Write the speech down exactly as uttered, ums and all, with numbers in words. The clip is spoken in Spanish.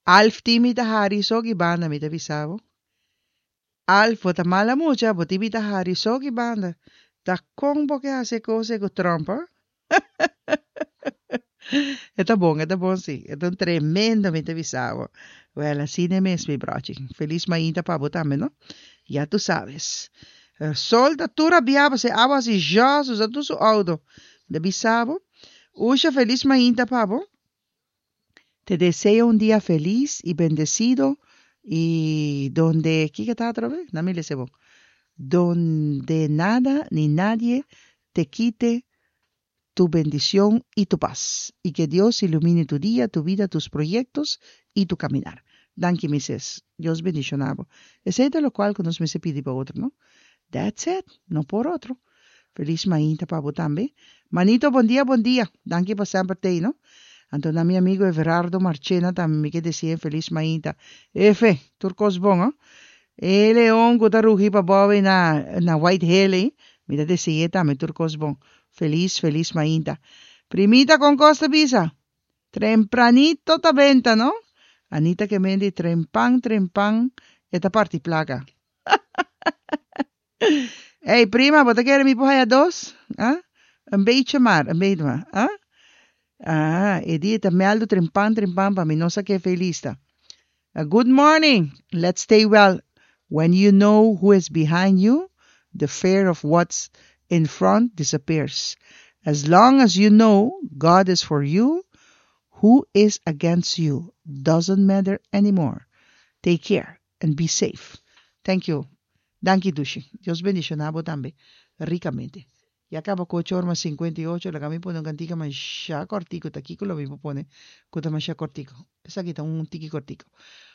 Alf timita hari sogi banda mita bisavo. Alf bota mala mucha, botibita hari sogi banda. Ta kong boke hace cose con trompa. Está bom, está bom sim. É um tremendamente visado. Well, assim é mesmo, broche. Feliz mainta para botar, não? Já tu sabes. El sol da tura biaba se agua si já, so tu su auto. De bisabo. Usha feliz mainta, pavo. Te deseo un día feliz y bendecido y donde, ¿qué que está otra vez? No me le sebo. Donde nada ni nadie te quite tu bendición y tu paz. Y que Dios ilumine tu día, tu vida, tus proyectos y tu caminar. Danke, Missus. Dios bendicionado. Ese es de lo cual que nos me se pide para otro, ¿no? That's it. No por otro. Feliz mainta para vos también. Manito, buen día, buen día. Danke por siempre te, ¿no? Entonces, mi amigo Everardo Marchena también me que decía feliz mainta. Efe, turcos bon, ¿eh? Ele on guta rugi pa bobe na na White Hill, mira decía también turcos bon. Feliz, feliz mainta. Primita con costa visa. Tempranito ta venta, ¿no? Anita que mendi trempan, trempan, esta parte placa. Hey, prima, wat quer mi poja dos? Ah? Een beetje maar, een beetje maar. Ah? Ah, e die te meldo trempan, trempan, pa mi no sa que felista. Uh, good morning. Let's stay well. When you know who is behind you, the fear of what's in front disappears. As long as you know God is for you, who is against you doesn't matter anymore. Take care and be safe. Thank you. Danke, Dushi. Dios bendicionado a vos también, ricamente. Y acaba con ocho horas cincuenta y ocho, la que me pone un cantica más ya cortico, está aquí con lo mismo pone, cuta más ya cortico. Esa aquí está un tiki cortico.